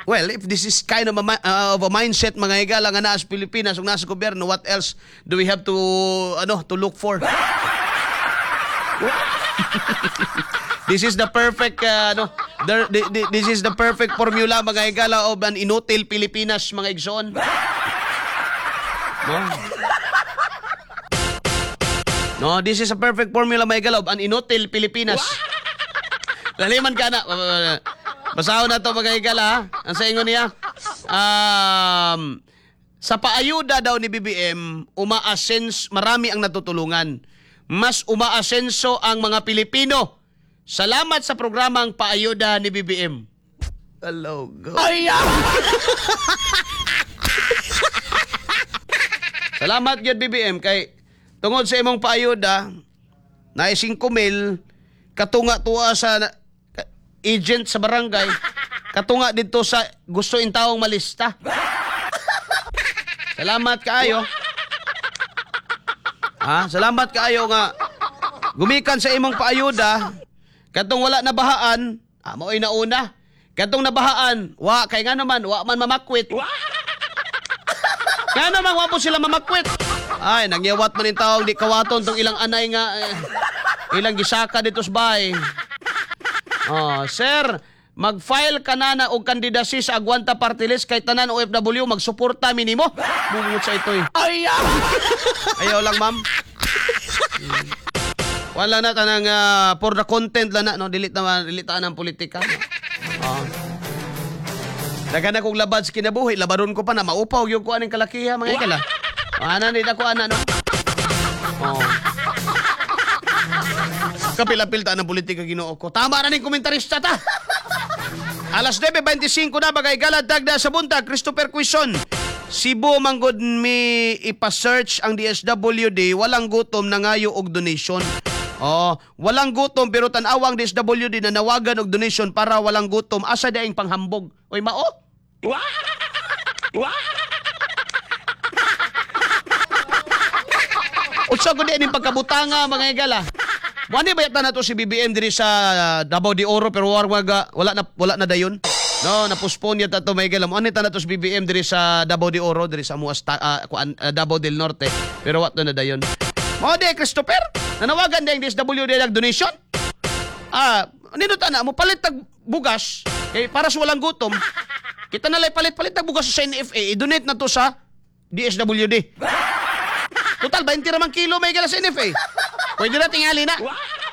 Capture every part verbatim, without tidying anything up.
Well, if this is kind of a, mi- uh, of a mindset mga higala nga naa sa Pilipinas ug nasa gobyerno, what else do we have to ano to look for? This is the perfect uh, ano, the, the, the, this is the perfect formula mga higala of an inutil Pilipinas mga igsoon. No? No, this is a perfect formula mga higala of an inutil Pilipinas. Laliman ka na. Basahon na to mga higala ha. Ang sa ingon niya. Um, sa paayuda daw ni B B M, umaasens, marami ang natutulungan. Mas umaasenso ang mga Pilipino. Salamat sa programang paayuda ni B B M. Hello, go. Ay, salamat yun B B M kay tungod sa imong paayuda na singko mil katunga tuwa sa agent sa barangay, katunga dito sa gusto in taong malista. Salamat kaayo. Ha, salamat kaayo nga gumikan sa imong paayuda. Katong wala na bahaan, ah, mao'y nauna. Katong nabahaan, wa kay nga naman wa man mamakwit. Nga naman wa po sila mamakwit. Ay, nangyawat man in taong di kawaton tong ilang anay nga eh, ilang gisaka dito sa bahay. Oh, sir, mag-file ka na na og kandidasi sa Agwanta Party List kay tanan O F W magsuporta minimo. Bungot sa ito eh. Ay, ayaw lang, ma'am. Hmm. Wala na tanang uh, for the content lang na, no? Delete na, delete na ng politika. Oh. Daga na kong labad sa kinabuhi, labaron ko pa na maupaw yung kuha ng kalakiha, mga ikala. Ano, hindi na kuha na, no? Oh. Kapila-pilta ng politika ginoo ko. Tama na ning komentarista ta. Alas nine twenty-five na bagay galad tagda sa buntag. Christopher Quison. Cebu manggod mi ipa-search ang D S W D, walang gutom nangayo og donation. Oh, walang gutom pero tan-awang D S W D na nawagan og donation para walang gutom asa daing panghambog. Oy mao. Unsa gud ni pagkabutanga mga igala? Wani bayat na to si B B M diri sa uh, Davao de Oro pero warga wala na wala na dayon. No, na-postpone yata to may galam. Ano na to si B B M diri sa Davao de Oro diri sa Muas uh, uh, Davao del Norte pero wat na dayon. Mo de Christopher, nanawagan ding D S W D nag donation. Ah, nindot ana mo palit tag bugas kay para sa walang gutom. Kita na lay palit-palit tag bugas sa N F A, i-donate na to sa D S W D. Total twenty ramang kilo may gala sa N F A. Pwede na tingali na.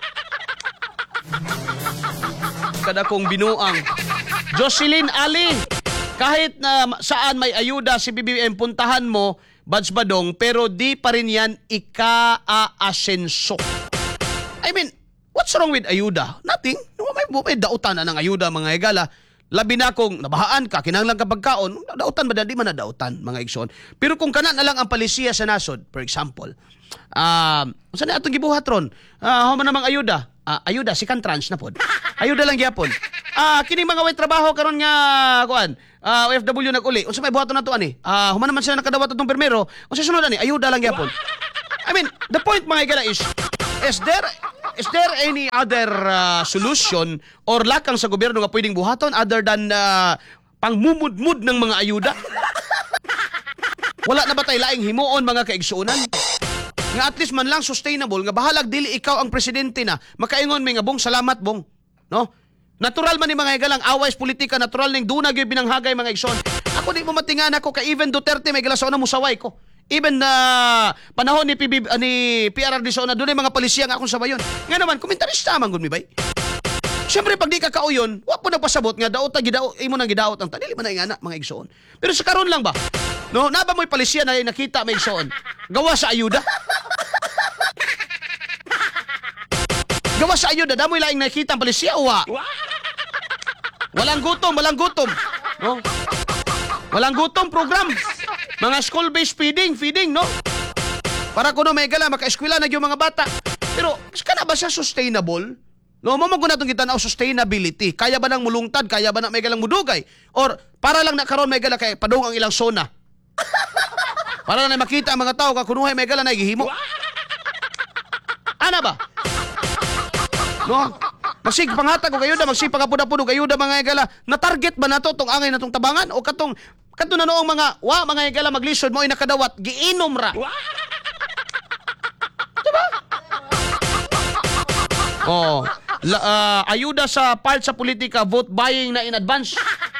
Kada kong binuang. Jocelyn Ali, kahit na saan may ayuda si B B M, puntahan mo, Bads Badong, pero di pa rin yan ika-aasenso. I mean, what's wrong with ayuda? Nothing. May, may dautan na ng ayuda, mga higala. Labi na kung nabahaan ka, kinahanglan ka pagkaon, dautan ba na? Di man na dautan, mga igsoon. Pero kung kana na lang ang palisiya sa nasod, for example, ah, uh, saan na atong gibuhat ron? Ah, uh, man namang ayuda. Uh, ayuda, si Cantrans na pod. Ayuda lang gyapon. Ah, uh, kining mga way trabaho karon nga kuan, uh, O F W nag-uli. Unsa may buhaton nato ani? Ah, uh, human naman sila nakadawat atong permero. Unsa sunod ani? Ayuda lang gyapon. I mean, the point mga igala is, is there is there any other uh, solution or lakang sa gobyerno nga pwedeng buhaton other than uh, pangmumudmud ng mga ayuda? Wala na ba tay laing himuon mga kaigsuonan? Nga at least man lang sustainable, nga bahalag dili ikaw ang presidente na, makaingon may nga bong salamat bong. No? Natural man ni mga higalang aways politika, natural ning dunag yung binanghagay mga igsoon. Ako di mo matingan ako ka even Duterte may galasaw na musaway ko. Even na uh, panahon ni, P B, uh, ni P R R D Sona, doon ay mga palisiya nga akong sabayon. Nga naman, komentarista man gud mi bay. Siyempre, pag di ka kauyon, wa po nagpasabot nga daot ta gidaot imo nang gidaot ang tanili man nga na mga igsoon. Pero sa karon lang ba? No, naba mo'y palisiya na nakita may igsoon. Gawa sa ayuda. Gawa sa ayuda, damoy laing nakita ang palisiya uwa. Walang gutom, walang gutom. No? Walang gutom program. Mga school-based feeding, feeding, no? Para kuno may gala maka-eskwela na yung mga bata. Pero kana ba siya sustainable? No, mo maguna tong kita na sustainability. Kaya ba nang mulungtad? Kaya ba na may galang mudugay? Or para lang na karon may gala kay padung ang ilang sona? Para na makita ang mga tao ka kunuhay may gala na gihimo. Ana ba? No? Magsig panghatag og ayuda, magsipag apod-apod og ayuda mga igala. Na target ba nato tong angay natong tabangan o katong kadto na noong mga wa mga igala maglisod mo ay nakadawat giinom ra. Diba? Oh, la, ah, ayuda sa part sa politika, vote buying na in advance.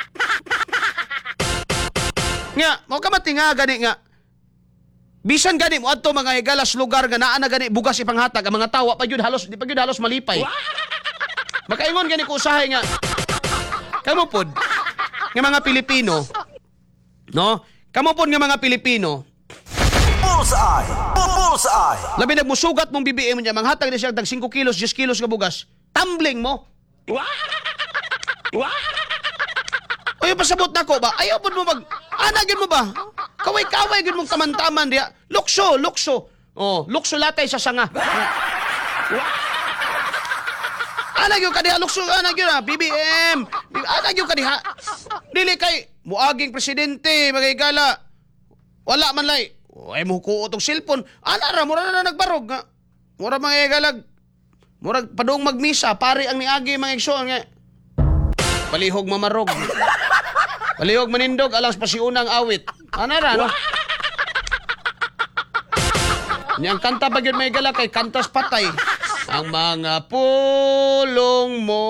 Nga, mo ka mati nga gani nga. Bisan gani mo adto mga igalas lugar nga naa na gani bugas ipanghatag ang mga tawa pa gyud halos di pa gyud halos malipay. Makaingon gani ko usahay nga. Kamo pod nga mga Pilipino, no? Kamo pod nga mga Pilipino. Bullseye! Bullseye! Labi nagmusugat mong B B M niya, manghatag na siya tag five kilos, ten kilos nga bugas. Tumbling mo. Oy, pasabot nako ba? Ayaw pod mo mag ana gyud mo ba? Kaway-kaway gyud mong taman-taman diya. Lukso, lukso. Oh, lukso latay sa sanga. Ana gyud kadiha lukso, ana gyud ha, B B M. Ana gyud kadiha. Dili kay muaging presidente, magigala. Wala man lay. Ay mo ko utong cellphone. Ana ra mura na nagbarog nga. Mura mga igalag. Mura padung magmisa, pare ang niagi mga igsoon nga. Palihog mamarog. Palihog manindog alas pasiunang awit. Ana ra no. Niyang kanta pa gyud may gala kay kantas patay. Ang mga pulong mo.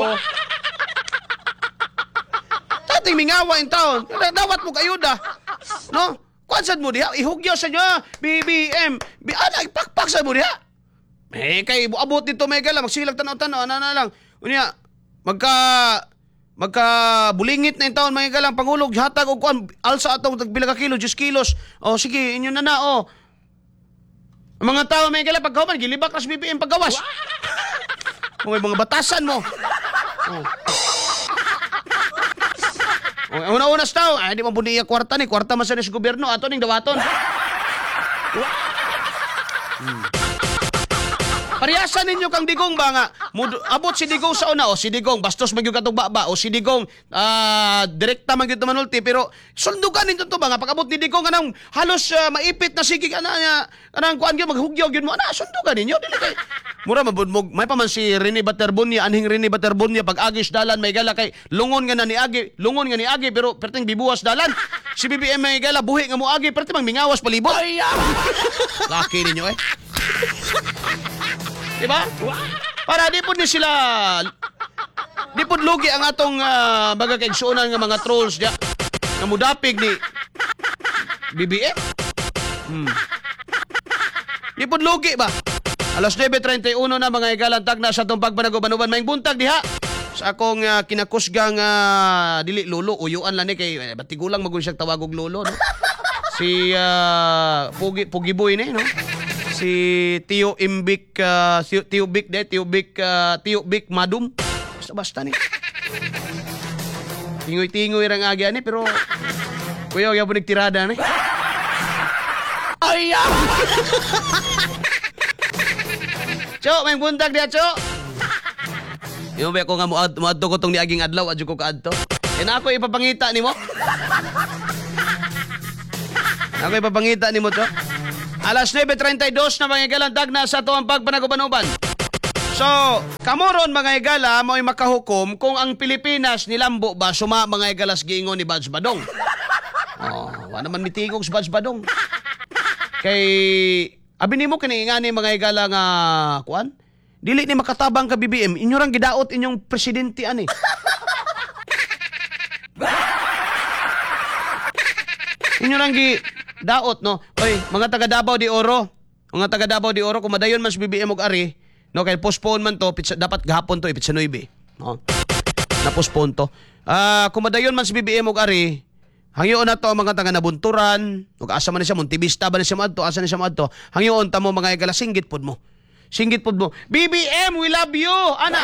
Tating mingawa in taon. Dawat mo kayuda. No? Kuansad mo diha, ihugyaw sa niya, B B M. Bi ana ipakpak sa mo diha. Eh kay abot dito may gala, magsilag tanaw-tanaw ana na lang. Unya magka magka bulingit na in taon may galang pangulog hatag og kuan alsa atong tagbilang ka kilo, ten kilos. O sige, inyo na na o. Ang mga tao may gala pagkahuman gilibak as B B M paggawas. Kung may mga batasan mo. Oh. Oh, una-una sa tao, ay di man pud iya kwarta ni, kwarta man sa nis gobyerno ato ning dawaton. Hmm. Pariyasan ninyo kang digong ba nga mud- abot si digong sa una o si digong bastos magyud katong baba o si digong ah, direkta magyud manulti pero sundugan ninyo to ba nga pag-abot ni digong anang halos ah, maipit na sige ana nya anang kuan gyud maghugyaw gyud mo ana sundugan ninyo dili kay mura mabudmog may pa man si Rene Baterbonia anhing Rene Baterbonia pag agis dalan may gala kay lungon nga na ni agi lungon nga ni agi pero perting bibuwas dalan si B B M may gala buhi nga mo agi perting mang mingawas palibot ay laki ninyo eh. Diba? Para di po ni sila di po lugi ang atong uh, baga kaigsuonan nga mga trolls diya nga mudapig ni B B M. Hmm. Di po lugi ba? Alas nine thirty-one na mga igalantag na sa itong pagpanagubanuban maing buntag diha sa akong uh, kinakusgang uh, dili lolo uyuan lang ni kay eh, batigulang magun siyang tawagog lolo no? Si uh, Pugi Pugi Boy ni no? Si Tio Imbik, uh, si Tio Bik de, Tio Bik, uh, Tio Bik Madum. Basta-basta ni. Tingoy-tingoy rang agya ni, pero kuya, kaya po nagtirada ni. Ay, ah! Cho, may buntag diya, Cho. Yung ba ko nga muadto ko tong niaging adlaw, adyo ko kaadto. E na ako ipapangita ni mo. Ako ipapangita ni mo, Cho. Alas nine thirty-two na mga igalandag na sa tuwang pagpanagubanuban. So, kamoron mga igala mo'y makahukom kung ang Pilipinas nilambo ba suma mga igalas giingon ni Badge Badong. Oh, wala naman mitigog si Badge Badong. Kay abi nimo kini ingani mga igala nga kuan? Dili ni makatabang ka B B M, inyo rang gidaot inyong presidente ani. Inyo rang gi daot no. Oy, mga taga Davao de Oro. Mga taga Davao de Oro kung madayon man sa B B M og ari, no kay postpone man to, pitsa, dapat gahapon to ipitsa nine, no. Na postpone to. Ah, uh, kung madayon man sa B B M og ari, hangyoon na to ang mga taga Nabunturan, ug asa man ni siya Montevista ba ni siya madto, asa ni siya madto. Hangyoon ta mo mga igala singgit pod mo. Singgit pod mo. B B M, we love you. Ana.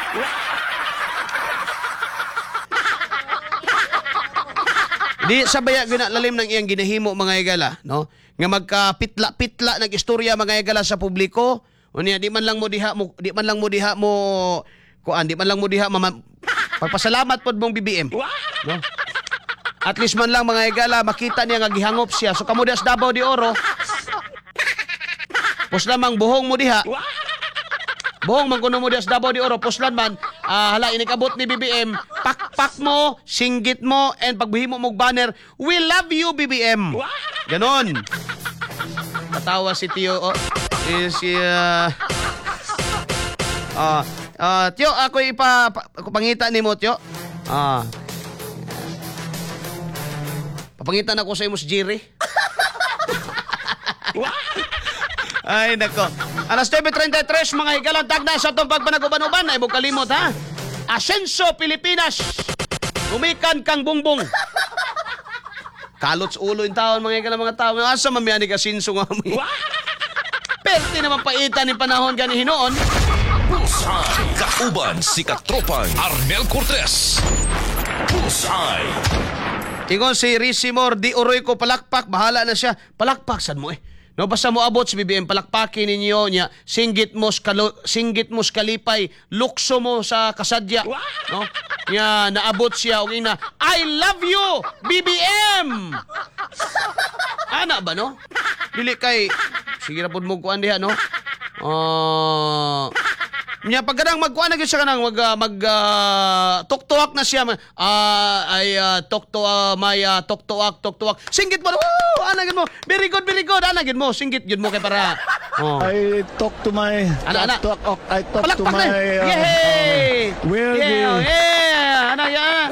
Di sabaya ginalalim ng iyang ginahimo mga igala, no? Nga magkapitla-pitla ng istorya mga igala sa publiko. Unya di man lang mo diha mo di man lang mo diha mo kuan, di man lang mo diha mama, pagpasalamat pod mong B B M. No? At least man lang mga igala makita niya nga gihangop siya. So kamo das Davao de Oro. Pus lamang buhong mo diha. Buong mangkuno mo diya sa Davao de Oro, Puslan man, ah, hala, inikabot ni B B M, pakpak mo, singgit mo, and pagbihimo mo banner, we love you, B B M. Ganon. Katawa si Tio, oh, is, uh, ah, ah, Tio, ako ipa, pa, ako pangita ni mo, Tio. Ah, papangitan ako sa imo si Jerry. Ay, nako. Alas nueve treinta y tres, mga higalang tagna sa itong pagpanaguban-uban. Ay, huwag kalimot, ha? Asenso, Pilipinas. Umikan kang bungbong. Kalot sa ulo yung taon, mga higalang mga tao. Asa mamiyani ka Asenso nga mo. Perti naman paitan yung panahon gani hinoon. Bullseye. Kauban si Katropang Arnel Cortez. Bullseye. Ingon si Risimor, di uroy ko palakpak, bahala na siya. Palakpaksan mo eh. No, basta mo abot si B B M, palakpakin ninyo niya, singgit mo, skalo, singgit mo skalipay, lukso mo sa kasadya. No? Niya, naabot siya, okay na, I love you, B B M! Ana ba, no? Dili kay, sige na po mo kuhan diha, no? Ah... Uh, Nya pagkadang magkuan na gyud siya kanang mag uh, mag uh, tuktuak na siya uh, ay uh, tukto uh, may uh, tuktuak tuktuak singgit mo woo ana gyud mo very good very good ana gyud mo singgit gyud mo kay para oh. I talk to my Ana, ana. talk, talk, I talk Palakpak to my na. uh, Yay! uh, where yeah, the yeah. Ana yan.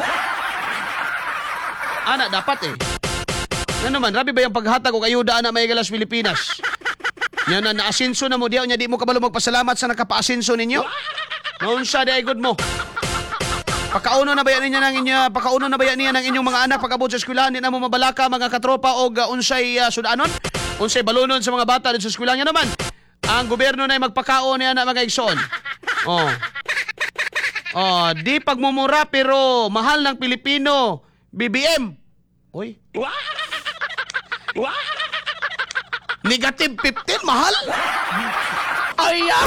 Ana dapat eh. Ano naman, rabi ba yung paghatag o ayuda ana may galas Pilipinas? Yan na naasinso na mo diyaw nya di mo kabalo magpasalamat sa nakapaasinso ninyo. Noon siya di ay good mo. Pakauno na bayan niya ng inyo, pakauno na bayan niya ng inyong mga anak pagabot sa eskwelahan di na mo mabalaka mga katropa o uh, unsay uh, sudanon, unsay balunon sa mga bata dito sa eskwelahan naman. Ang gobyerno na ay magpakaon niya na mga igsoon. Oh. Oh, di pagmumura pero mahal ng Pilipino. B B M. Oy. Negative fifteen, mahal? Ay, ah!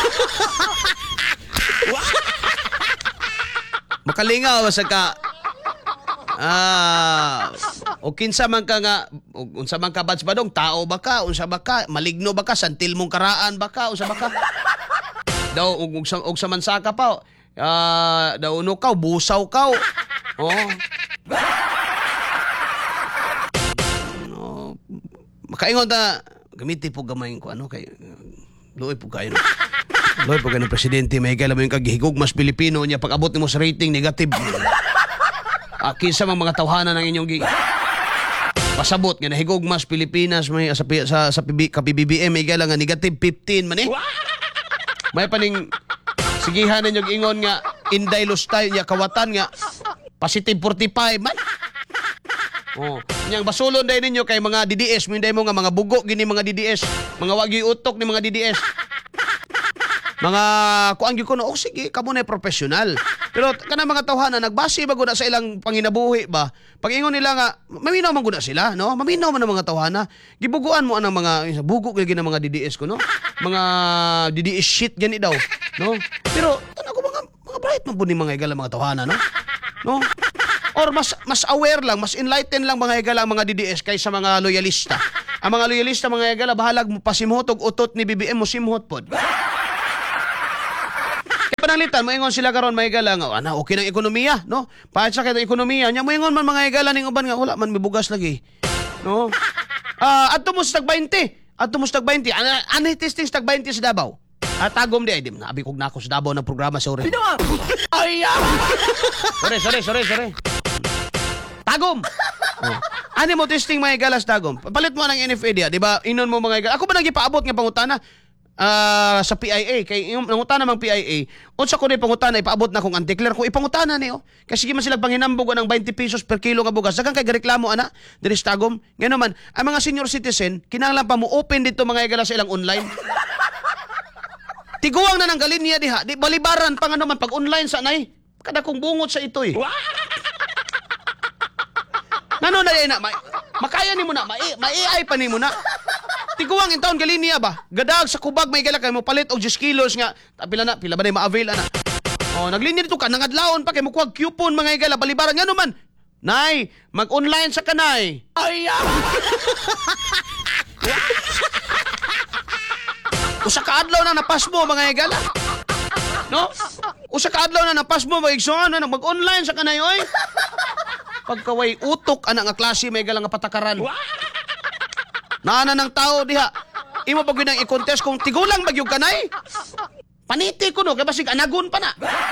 Makalingaw sa ka... Ah... O kinsa man ka nga... O, unsa man ka bats ba dong? Tao ba ka? Unsa ba ka? Maligno ba ka? Santil mong karaan ba ka? Unsa ba ka? Daw, og, og, og sa mansaka pa. Ah... daw, no ka? Busaw ka. Oh... Makaingon ta, gamitin po gamay ko ano kay luoy po kayo. Luoy po kayo ng presidente, may kailan mo yung kaghigog mas Pilipino niya pag-abot mo sa rating negative. Ah, kinsa mang mga tawhanan ng inyong gi pasabot nga nahigog mas Pilipinas may sa sa, sa P B B M may kailan nga negative fifteen man eh. May paning sigihan ninyo ingon nga inday lustay niya kawatan nga positive forty-five man. Oh, nyang basulon day ninyo kay mga D D S, minday mo nga mga bugo gini mga D D S, mga wagi utok ni mga D D S. Mga kuan gyud ko no, oh, sige, kamo na professional. Pero kana mga tawhana nagbase ba gud sa ilang panginabuhi ba? Pag ingon nila nga maminaw man gud sila, no? Maminaw man ang mga tawhana. Gibuguan mo anang mga bugo gyud ng mga D D S ko, no? Mga D D S shit gani daw, no? Pero ano ko mga mga bright man pud ni mga igala mga tawhana, no? No? Or mas mas aware lang, mas enlightened lang mga higala mga D D S kaysa mga loyalista. Ang mga loyalista mga higala bahalag mo pasimhot og utot ni B B M mo simhot pod. Kaya pananglitan mo ingon sila karon mga higala nga ana okay nang ekonomiya, no? Pahat sa kay ekonomiya nya mo ingon man mga higala ning uban nga wala man mibugas lagi. No? Ah, uh, adto mo sa tag twenty. Adto mo sa tag twenty. Ana ani testing sa tag twenty sa Davao. At tagom di ay dim na abi kog nako sa Davao ng programa sa ore. Ay! Sorry, sorry, sorry, sorry. Tagom. Oh. Ani mo testing mga galas tagom. Palit mo ng N F A dia, di ba? Inon mo mga galas. Ako ba nagipaabot nga pangutana uh, sa P I A kay yung pangutana mang P I A. Unsa ko ni pangutana ipaabot na kung antikler ko ipangutana ni oh. Kasi sige man sila panghinambog ng twenty pesos per kilo nga bugas. Dagan kay reklamo ana diri sa tagom. Ngano man ang mga senior citizen kinahanglan pa mo open dito mga galas sa ilang online. Tiguang na ng galinya diha. Di balibaran pa nga naman pag online sa nay. Kada kong bungot sa ito eh. Nano na na ma makaya ni mo na ma-A I pa ni mo na. Tiguang in taon galinya ba? Gadag sa kubag may gala kay mo palit og ten kilos nga pila na pila ba na ma-avail ana. Oh, naglinya dito ka nangadlawon pa kay mo kuwag coupon mga gala balibaran ngano man. Nay, mag-online sa kanay. Ay. Usa ka adlaw na napas mo mga higala. No? Usa ka adlaw na napas mo mga igsoon, ano, mag-online sa kanay oy. Pagkaway utok ana nga klase may higala nga patakaran. Naana ng tao diha. Imo pag ginang i-contest kung tigulang bagyog kanay. Paniti ko no, kay basig anagon pa na.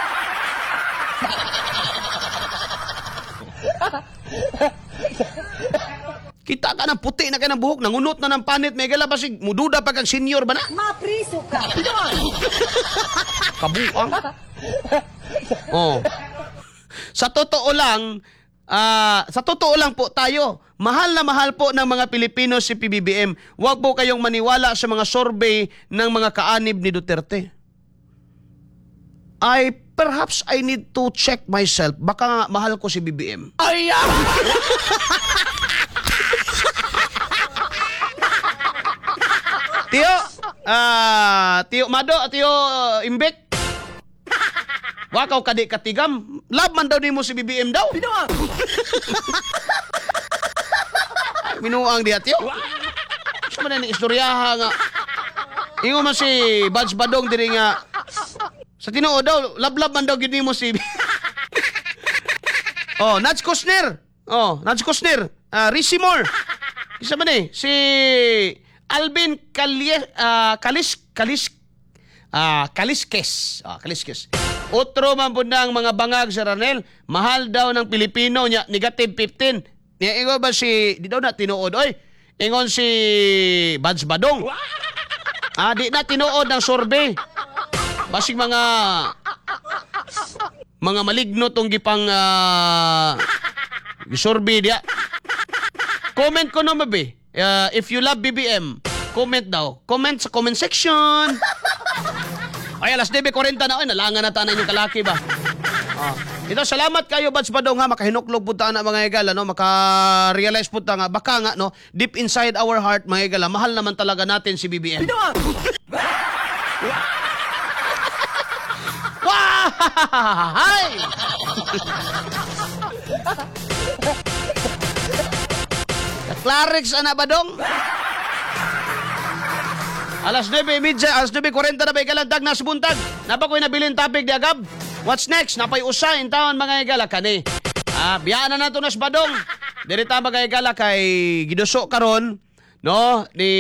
Kita ka ng puti na ka ng buhok, nangunot na ng panit, may gala basig, mududa pa kang senior ba na? Mapriso ka. Kabuang. Oh. Sa totoo lang, ah, sa totoo lang po tayo, mahal na mahal po ng mga Pilipino si P B B M. Huwag po kayong maniwala sa mga survey ng mga kaanib ni Duterte. I, perhaps I need to check myself. Baka nga mahal ko si B B M. Ay, ah! Tiyo, ah, Tiyo Mado, Tiyo uh, Imbek. Wakaw kadi katigam. Love man daw ni mo si B B M daw. Binuang. Binuang diya, Tiyo. Sa man ni istoryaha nga. Ingo man si Buds Badong diri nga. Sa tinuod daw, love-love man daw gid nimo si Oh, Nats Kusner. Oh, Nats Kusner. Uh, Rizzy Moore. Isa man eh, si Alvin Calye, uh, Kalis, Kalis, uh, Kaliskes. Ah, Kaliskes. Otro man po ng mga bangag sa Ranel. Mahal daw ng Pilipino niya, negative fifteen. Niya ingon ba si, di daw na tinuod, oy. Ingon si Buds Badong. Ah, di na tinuod ng survey. Basig mga mga maligno tong gipang uh, survey dia. Comment ko no mabi. Uh, if you love B B M, comment daw. Comment sa comment section. Ay, alas nine forty na. Ay, nalangan na tanan yung kalaki ba? Oh. Ito, salamat kayo, Buds Badong, ha. Makahinuklog po ta na mga higala, no? Maka-realize po ta nga. Baka nga, no? Deep inside our heart, mga higala, mahal naman talaga natin si B B M. Wah! Clarix ana ba dong? Alas nine thirty, alas nine forty na ba ikalandag na subuntag? Napa ko'y nabilin topic di agab? What's next? Napay usa in taon mga igala kani. Ah, biyaan na nato nas badong. Diri ta mga igala kay giduso karon, no, ni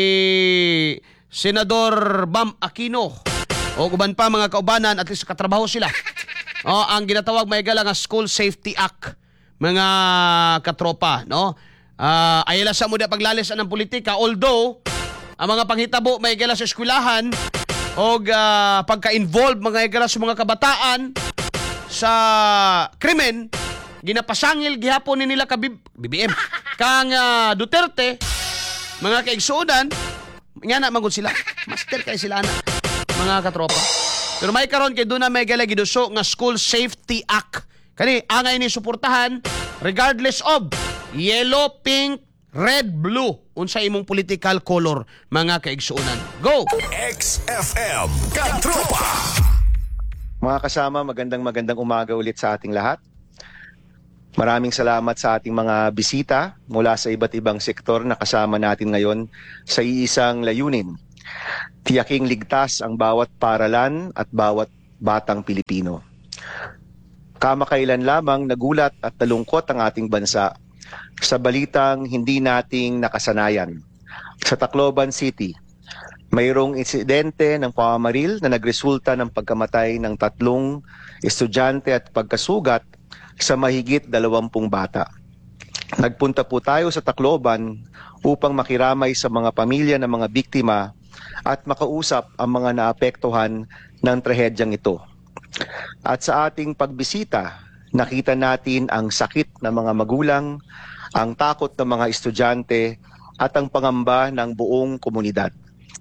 Senador Bam Aquino. O uban pa mga kaubanan at least katrabaho sila. O ang ginatawag mga igala nga School Safety Act mga katropa, no? Uh, ayala sa muda paglalis ng politika, although ang mga panghitabo may igala sa eskwelahan o uh, pagka-involve mga igala sa mga kabataan sa krimen, ginapasangil gihapon ni nila ka B B M kang uh, Duterte mga kaigsuodan nga na magud sila master kay sila na mga katropa. Pero may karon kay doon na may igala giduso nga School Safety Act kani angay ni suportahan regardless of yellow, pink, red, blue. Unsa imong political color, mga kaigsuonan. Go! X F M Katropa. Mga kasama, magandang magandang umaga ulit sa ating lahat. Maraming salamat sa ating mga bisita mula sa iba't ibang sektor na kasama natin ngayon sa iisang layunin. Tiyaking ligtas ang bawat paaralan at bawat batang Pilipino. Kamakailan lamang nagulat at nalungkot ang ating bansa sa balitang hindi nating nakasanayan. Sa Tacloban City, mayroong insidente ng pamamaril na nagresulta ng pagkamatay ng tatlong estudyante at pagkasugat sa mahigit dalawampung bata. Nagpunta po tayo sa Tacloban upang makiramay sa mga pamilya ng mga biktima at makausap ang mga naapektuhan ng trahedyang ito. At sa ating pagbisita, nakita natin ang sakit ng mga magulang, ang takot ng mga estudyante, at ang pangamba ng buong komunidad.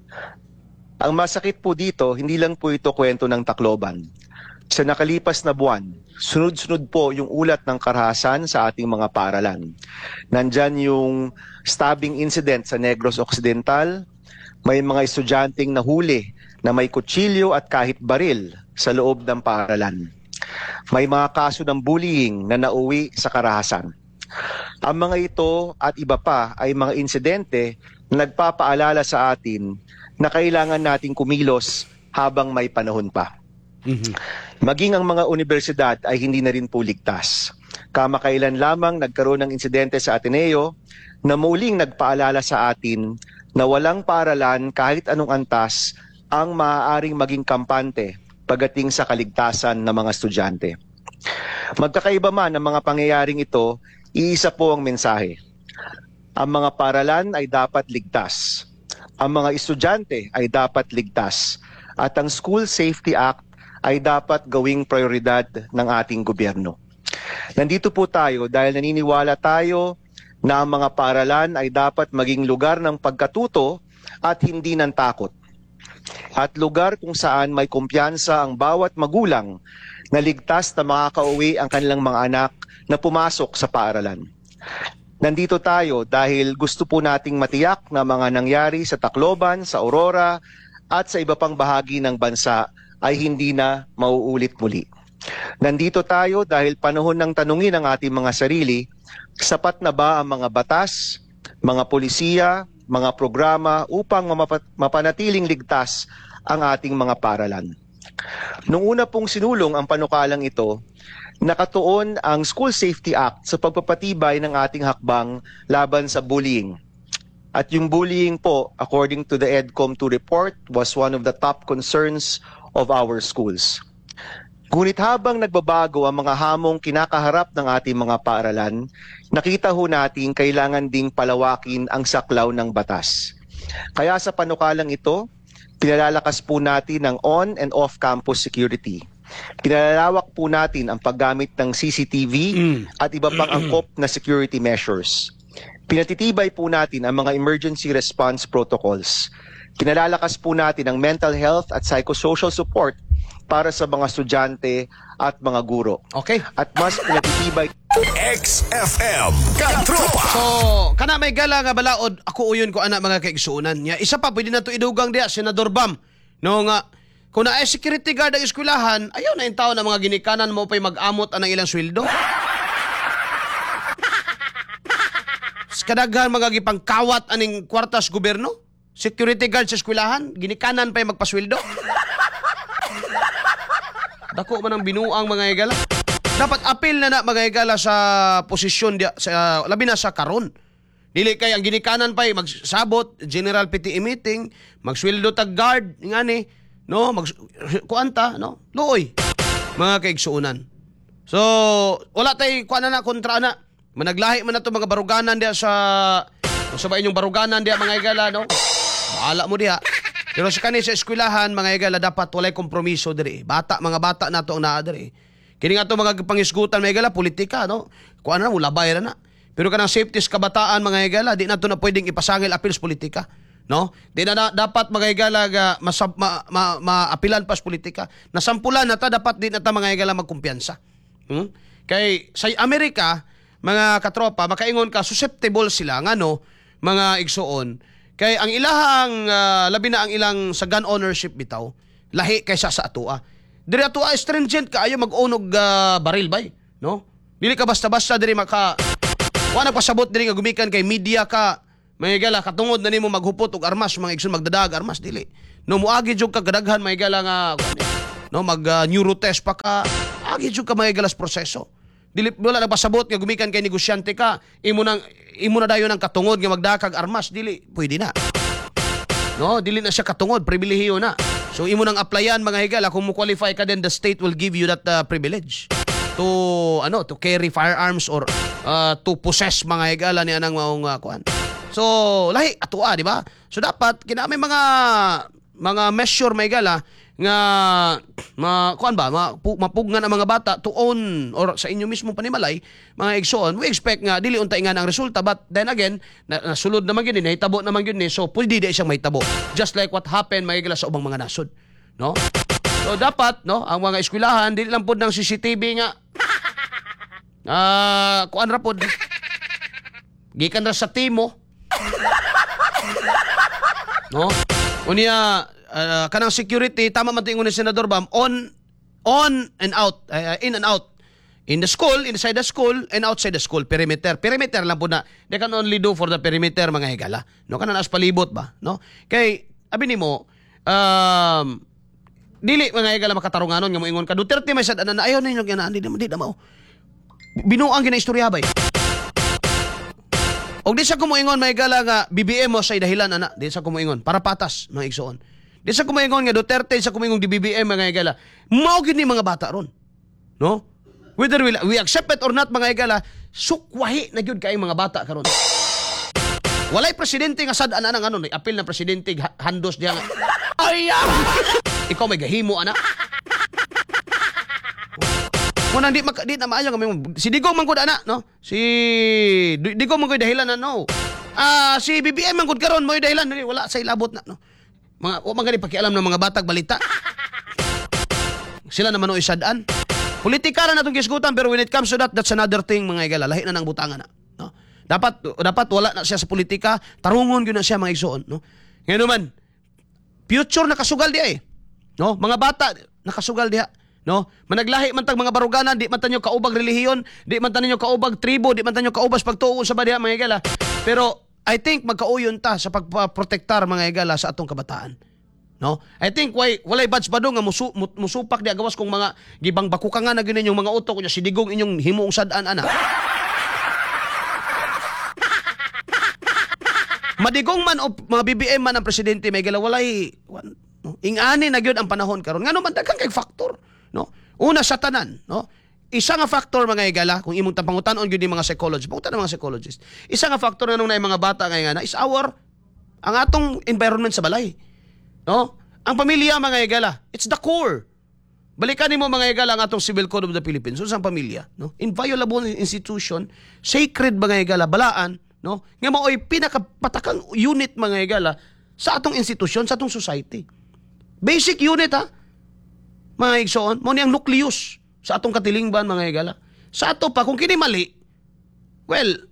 Ang masakit po dito, hindi lang po ito kwento ng Tacloban. Sa nakalipas na buwan, sunod-sunod po yung ulat ng karahasan sa ating mga paaralan. Nandyan yung stabbing incident sa Negros Occidental, may mga estudyanteng nahuli na may kutsilyo at kahit baril sa loob ng paaralan. May mga kaso ng bullying na nauwi sa karahasan. Ang mga ito at iba pa ay mga insidente na nagpapaalala sa atin na kailangan nating kumilos habang may panahon pa. Maging ang mga universidad ay hindi na rin po ligtas. Kamakailan lamang nagkaroon ng insidente sa Ateneo na muling nagpaalala sa atin na walang paaralan kahit anong antas ang maaaring maging kampante pagdating sa kaligtasan ng mga estudyante. Magkakaiba man ang mga pangyayaring ito, iisa po ang mensahe. Ang mga paaralan ay dapat ligtas. Ang mga estudyante ay dapat ligtas. At ang School Safety Act ay dapat gawing prioridad ng ating gobyerno. Nandito po tayo dahil naniniwala tayo na ang mga paaralan ay dapat maging lugar ng pagkatuto at hindi ng takot. At lugar kung saan may kumpiyansa ang bawat magulang na ligtas na makakauwi ang kanilang mga anak na pumasok sa paaralan. Nandito tayo dahil gusto po nating matiyak na mga nangyari sa Tacloban, sa Aurora at sa iba pang bahagi ng bansa ay hindi na mauulit muli. Nandito tayo dahil panahon ng tanungin ang ating mga sarili, sapat na ba ang mga batas, mga polisiya, mga programa upang mapa- mapanatiling ligtas ang ating mga paaralan. Noong una pong sinulong ang panukalang ito, nakatuon ang School Safety Act sa pagpapatibay ng ating hakbang laban sa bullying. At yung bullying po, according to the EDCOM two report, was one of the top concerns of our schools. Ngunit habang nagbabago ang mga hamong kinakaharap ng ating mga paaralan, nakita ho natin kailangan ding palawakin ang saklaw ng batas. Kaya sa panukalang ito, pinalalakas po natin ang on- and off-campus security. Pinalalawak po natin ang paggamit ng C C T V at iba pang angkop na security measures. Pinatitibay po natin ang mga emergency response protocols. Pinalalakas po natin ang mental health at psychosocial support para sa mga estudyante at mga guro. Okay. At mas pinatitibay X F M Katropa. So, kana may gala nga balaod, ako uyon ko ana mga kaigsuunan niya. Isa pa pwede na to idugang diya Senador Bam. No nga kung na ay security guard ang eskwelahan, ayaw na yung tao na mga ginikanan mo pa'y mag-amot anang ilang sweldo. Kadaghan mga gipang kawat aning kwartas gobyerno. Security guard sa eskwelahan, ginikanan pa'y magpasweldo. Dako man ang binuang mga higala. Dapat apil na na mga higala sa posisyon dia, sa labi na sa karon. Dili kay ang ginikanan pa'y magsabot General P T E meeting, magsweldo tag guard ngani, no, mag kuanta, no. Luoy mga kaigsuunan. So, wala tay kuan na kontra na. Managlahi man nato mga baruganan dia sa sa ba inyong baruganan dia mga higala, no. Bahala mo diha. Pero sa kani sa eskwelahan, mga higala, dapat walay kompromiso diri. Bata, mga bata nato ang naa diri. Kini nga to mga pangisgutan, mga higala, politika, no? Kuan na, wala bayra na. Pero kanang safety sa kabataan, mga higala, di na to na pwedeng ipasangil apil sa politika. No? Di na, na dapat mga higala masab, ma, ma, maapilan pa sa politika. Nasampulan na ta, dapat di na ta mga higala magkumpiyansa. Hmm? Kay sa Amerika, mga katropa, makaingon ka, susceptible sila, nga no, mga igsuon. Kay ang ilahang uh, labi na ang ilang sa gun ownership bitaw, lahi kaysa sa atua. Diri atua stringent kaayo mag-onog uh, baril bay, no? Dili ka basta-basta diri maka wa na pasabot diri nga gumikan kay media ka, may gala katungod na nimo maghupot og armas, mga igsoon magdadag armas dili. No muagi jud ka kadaghan may gala nga no mag uh, neurotest pa ka, agi jud ka may galas proseso. Dili wala nagpasabot nga gumikan kay negosyante ka, imo nang imo na dayon ang katungod nga magdakag armas, dili pwede na. No, dili na siya katungod, pribilehiyo na. So imo nang applyan mga higala, kung mo qualify ka, then the state will give you that uh, privilege to ano, to carry firearms or uh, to possess mga higala ni anang maong uh, kuan. So lahi atua, di ba? So dapat kinamay mga mga measure mga higala nga ma kuan ba ma, pu, mapugnan ang mga bata to own or sa inyo mismo panimalay mga igsoon. We expect nga dili unta nga ang resulta, but then again na, nasulod naman gyud ni nahitabo naman gyud ni, so pwede di siyang mahitabo, just like what happened mga igala sa ubang mga nasod, no? So dapat no ang mga eskwelahan dili lang pud ng C C T V nga ah uh, kuan ra pud gikan ra sa timo, no? Unya Uh, kanang security, tama man tingon ni Senador Bam, on on and out, uh, in and out. In the school, inside the school, and outside the school, perimeter. Perimeter lang po na. They can only do for the perimeter, mga higala. No, kanang as palibot ba? No? Kay, abi nimo um dili mga igala makatarunganon nga moingon ka Duterte may sad ana ayaw ninyo nga di di na mao. Binuang gina istorya bay. Og di sa kumuingon may igala nga B B M mo say dahilan ana, di sa kumuingon para patas mga igsoon. Di sa kumuingon nga Duterte sa kumuingon di B B M mga igala. Mao gid ni mga bata ron. No? Whether we, we accept it or not mga igala, sukwahi na gyud kay mga bata karon. Walay presidente nga sad ana nang ano, apil na presidente ha- handos diha nga. Ay! Ikaw may gahimo ana. Muna di maka, di na maayo kami. Si Digong man gud ana, no? Si Di- Digong man gud dahilan na no. Ah, si B B M man gud karon mo dahilan wala sa ilabot na, no. Mga o magani pakialam ng mga batag balita. Sila naman o isadaan. Politika na natong kisgutan pero when it comes to that, that's another thing mga igala. Lahi na ng butangan na, no? Dapat dapat wala na siya sa politika, tarungon gyud na siya mga igsoon, no? Ngayon man, future nakasugal diha eh. No? Mga bata nakasugal diha, no? Managlahi man tag mga baruganan, di man tanyo kaubag relihiyon, di man tanyo kaubag tribo, di man tanyo kaubas pagtuon sa badiha mga igala. Pero I think magkauyon ta sa pagprotektar mga igala sa atong kabataan. No? I think why walay badge ba do nga musu, musupak di agawas kung mga gibang bakukangan na gyud inyong mga utok nya si Digong inyong himuong sad-an ana. Madigong man o mga B B M man ang presidente may gala walay no? Ingani na gyud ang panahon karon. Ngano man daghang kay factor, no? Una sa tanan, no? Isa nga factor mga igala kung imong tapangutan-on gyud ni mga psychologists, pangutan ng mga psychologists. Isa nga factor nga nung na mga bata nga nga is our ang atong environment sa balay. No? Ang pamilya mga igala, it's the core. Balikan nimo mga igala ang atong Civil Code of the Philippines, so ang pamilya, no? Inviolable institution, sacred mga igala, balaan, no? Nga mao'y pinakapatakang unit mga igala sa atong institusyon, sa atong society. Basic unit ha. Mga igsoon, mo ni ang nucleus sa atong katilingban mga igala. Sa ato pa kung kini mali, well,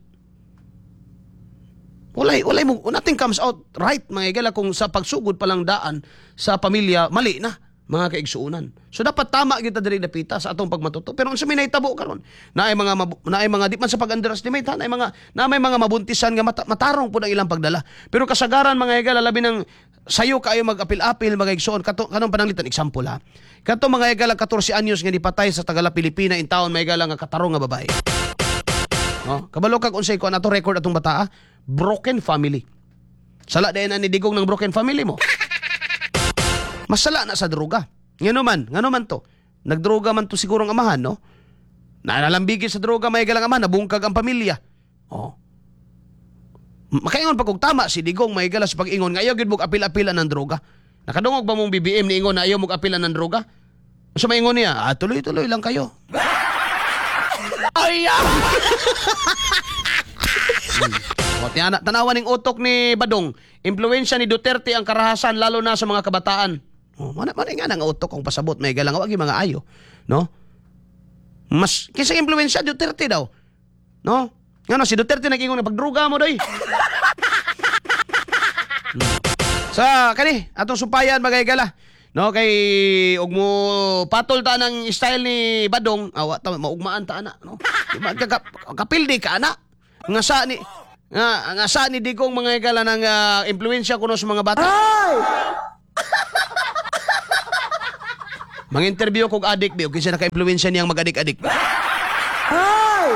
Walay, walay mo, nothing comes out right, mga igala, kung sa pagsugod palang daan sa pamilya, mali na, mga kaigsuunan. So, dapat tama kita diri dapita sa atong pagmatuto. Pero unsa may nahitabo karon, na ay mga, mab- na ay mga, di man sa pag-underestimate, ha, na ay mga, na may mga mabuntisan nga mata- matarong po ng ilang pagdala. Pero kasagaran, mga igala, labi ng sayo kayo mag-apil-apil, mga igsuon, kato, kanong pananglitan, example ha, kato mga igala, fourteen anyos nga dipatay sa Tagala, Pilipina, in taon, mga igala, nga katarong nga babae. No? Kabalo kag unsay ko ato record atong bata, ah? Broken family. Sala din na ni Digong ng broken family mo. Masala na sa droga. Ngano man, ngano man to. Nagdroga man to siguro ang amahan, no? Nalambigi sa droga may galang amahan, nabungkag ang pamilya. Oh. Makaingon pa kung tama si Digong may galas pag-ingon nga ayaw gid mog apil-apilan ng droga. Nakadungog ba mong B B M ni ingon na ayaw mog apilan ng droga? Sa maingon niya, ah, tuloy-tuloy lang kayo. Ay! hmm. O, tiyana, tanawan ng utok ni Badong. Impluwensya ni Duterte ang karahasan lalo na sa mga kabataan. O, mana mana nga nang utok kung pasabot may galang wag mga ayo, no? Mas kaysa impluwensya Duterte daw. No? Ngano si Duterte nag-ingon pagdruga mo doy. hmm. Sa kani atong supayan mga igala. No kay ug mo patol ta ng style ni Badong, awa ta maugmaan ta ana, no? Kapildi ka ana. Nga sa ni nga nga sa ni Digong mga igala ng uh, impluwensya kuno sa mga bata. Ay! Mang-interview kog adik bi, kinsa naka-impluwensya niyang mag-adik-adik. Ay!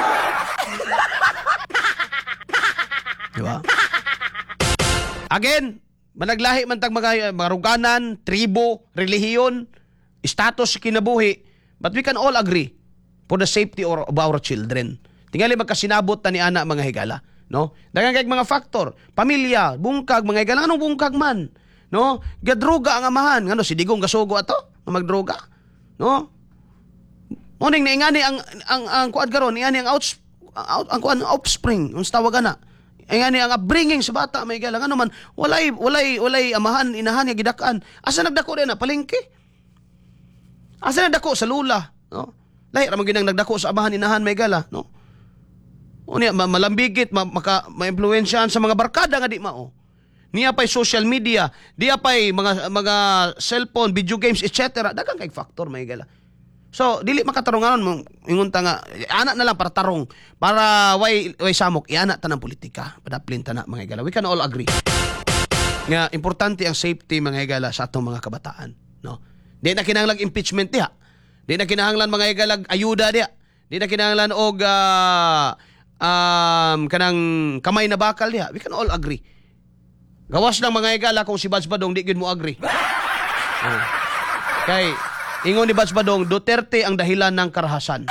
Diba? Again, managlahi man tag mga maruganan, tribo, relihiyon, status kinabuhi, but we can all agree for the safety of our children. Tingali magkasinabot ta ni ana mga higala, no? Daghang kay mga factor, pamilya, bungkag mga higala, anong bungkag man, no? Gadruga ang amahan, ngano si Digong gasugo ato, magdroga, no? Uning naingani ang ang ang kuad karon, ingani ang outs ang, ang kuan offspring, unsa tawag ana? Ingani ang upbringing sa bata may higala, ngano man walay walay walay amahan inahan nga gidakan. Asa nagdako din na palengke? Asa nagdako sa lula, no? Lahi ra man ginang nagdako sa amahan inahan may higala, no? Unya malambigit ma, maka maimpluwensyahan sa mga barkada nga di mao. Niya pay social media, diya pay mga mga cellphone, video games, et cetera. Daghang kay factor may gala. So dili makatarunganon ingon ta nga ana na lang para tarong para way way samok iana ta ng politika. Padaplin ta na mga gala. We can all agree. nga importante ang safety mga higala sa atong mga kabataan, no? Di na kinahanglan impeachment diha. Di na kinahanglan mga higala ayuda diha. Di na kinahanglan og uh, um, kanang kamay na bakal diha. We can all agree. Gawas lang mga higala kung si Bads Badong di gid mo agree. Oh. Kay ingon ni Bads Badong, Duterte ang dahilan ng karahasan.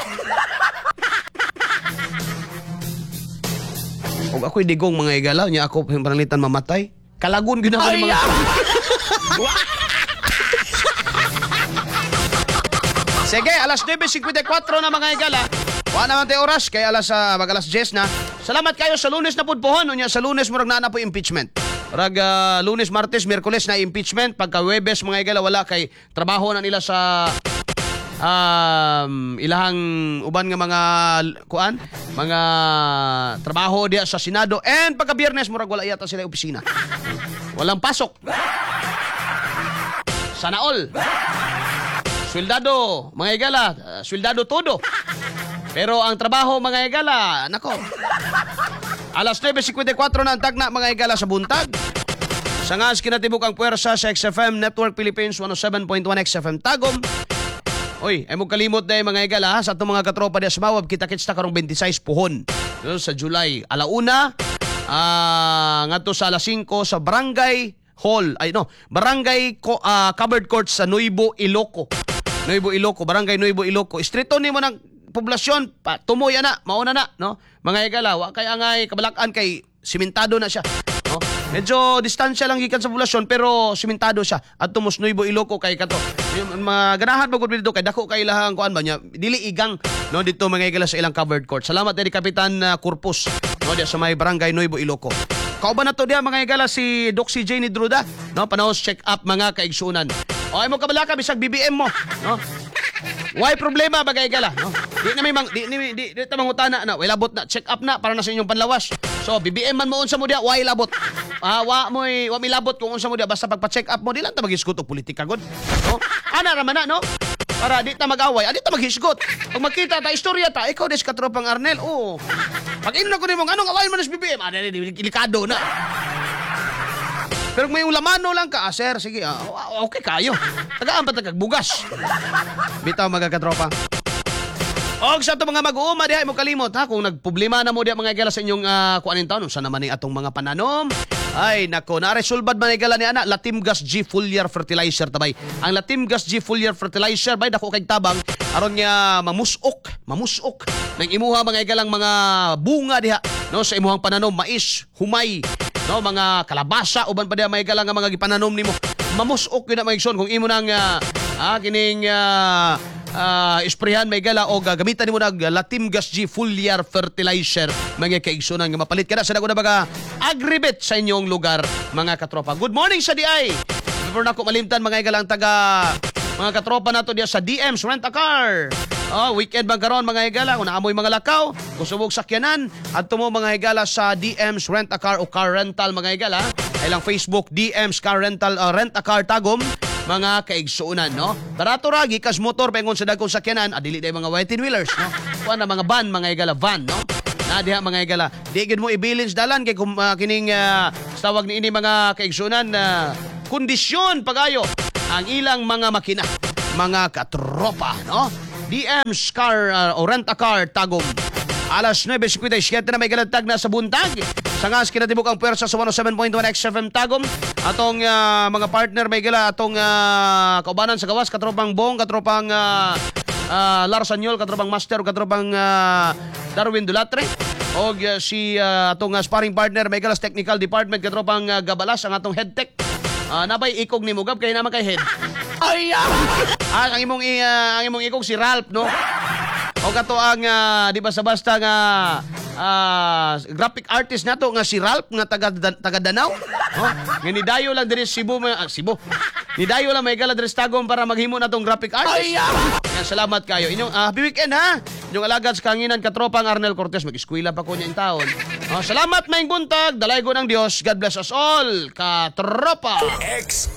Og ako'y digong mga higala, nya ako panalitan mamatay. Kalagun gyud ako mga Sige, alas nine fifty-four na mga higala. Wa naman tayo oras kay alas uh, mag alas ten na. Salamat kayo sa Lunes na pud pohon, unya sa Lunes murag naa na po impeachment. Murag uh, Lunes, Martes, Miyerkules na impeachment, pagka Huwebes mga higala wala kay trabaho na nila sa um, ilahang uban nga mga kuan, mga trabaho diya sa Senado, and pagka Biyernes murag wala yata sila opisina. Walang pasok. Sana all. Swildado, mga higala, uh, swildado todo. Pero ang trabaho mga higala, nako. Alas nine fifty-four na ang tagna mga higala sa buntag. Sa ngas kinatibuk ang puwersa sa X F M Network Philippines one oh seven point one X F M Tagum. Oy, ay mo kalimot dahil mga higala sa atong mga katropa diya sa Mawab, kita-kits ta karong twenty-six pohon. So, sa July, alauna, uh, ngadto sa alas five sa Barangay Hall, ay no, Barangay uh, Covered Court sa Nuevo Iloco. Nuevo Iloco, Barangay Nuevo Iloco. Street ni mo ng poblasyon, pa, tumoy na, mauna na, no? Mga higala, wa kay angay kabalakan kay simentado na siya, no? Medyo distansya lang gikan sa poblasyon pero simentado siya. At tumos Nuevo Iloco kay kato. Yung mga ganahan magud dito kay dako kay lahang kuan ba nya, dili igang no dito mga higala sa ilang covered court. Salamat diri Kapitan uh, Corpus, no, diya sa may Barangay Nuevo Iloco. Kauban na to diya mga higala si Doc C J ni Druda, no, panahos check up mga kaigsunan. O ay mo kabalaka bisag B B M mo, no? Why problema bagay gala, no? Di na may mang, di di di, di ta mangutana na, way labot na, check up na para na sa inyong panlawas. So B B M man mo unsa mo dia, why labot? Ah, wa mo wa mi labot kung unsa mo dia basta pagpa-check up mo di lang ta maghisgot og politika gud. No? Ana ra man na, no? Para di ta mag-away, adi ta maghisgot. Pag makita ta istorya ta, ikaw des katropang Arnel. Oo. Pag ino ko nimo anong away mo sa B B M, adi delikado na. Pero kung may ulamano lang ka, ah, sir, sige, ah, okay kayo. Tagaan pa tagagbugas. Bitaw mga katropa. Og sa ito mga mag-uuma diha, mo kalimot ha, kung nagproblema na mo diha mga higala sa inyong uh, kuanin taon, saan naman ni atong mga pananom? Ay, nako, na-resolbad mga higala ni ana, Latimgas G Foliar Fertilizer tabay. Ang Latimgas G Foliar Fertilizer, bay, dako kay tabang, aron nga mamusok, mamusok, ng imuha mga higalang mga bunga diha, no, sa imuhang pananom, mais, humay, no, mga kalabasa uban pa diha may galang nga mga gipananom nimo. Mamusok gyud na maigsoon kung imo nang uh, ah, kining uh, uh, isprehan may gala o uh, gamitan nimo nag Latimgas G Foliar Fertilizer mga kaigsunan nga mapalit kada sa dago na baga agribet sa inyong lugar mga katropa. Good morning sa D I. Before na ko malimtan mga galang taga mga katropa nato diya sa D M's Rent a Car. Oh, weekend bang karon mga higala, kung naamoy mga lakaw, kung subog sakyanan, at tumo mga higala sa D M's Rent a Car o Car Rental mga higala, ay lang Facebook D M's Car Rental uh, Rent a Car Tagum, mga kaigsuunan, no? Barato ra gikas motor pengon sa dagkong sakyanan, adili day mga eighteen wheelers, no? Kuan na mga van mga higala, van, no? Na diha mga higala, di gid mo i-balance dalan kay kung uh, kining uh, tawag ni ini mga kaigsuunan na uh, kondisyon pagayo ang ilang mga makina, mga katropa, no? D M's Car uh, o Rent a Car Tagum. Alas nine fifty-seven na may galatag na sa buntag. Sa ngas kinatibuk ang puwersa sa one oh seven point one X F M Tagum. Atong uh, mga partner may gala atong uh, kaubanan sa gawas, katropang Bong, katropang uh, uh, Lars Anyol, katropang Master, katropang uh, Darwin Dulatre. Og uh, si uh, atong uh, sparring partner may galas Technical Department, katropang uh, Gabalas, ang atong head tech. Uh, nabay ikog ni Mugab kay naman kay head. Ay, ah, ang imong uh, ang imong ikog si Ralph, no? O kato ang uh, di basta-basta nga uh, graphic artist nato nga si Ralph nga taga taga Danau, no? Nga ni dayo lang diri Cebu, uh, Cebu. Ni dayo lang may gala diri Tagum para maghimo natong graphic artist. Ay, ah. Salamat kayo. Inyong uh, happy weekend ha. Inyong alagad sa kanginan katropang Arnel Cortez, mag-eskwela pa ko niya in taon. Uh, salamat maing buntag, dalay go ng Dios. God bless us all, katropa. X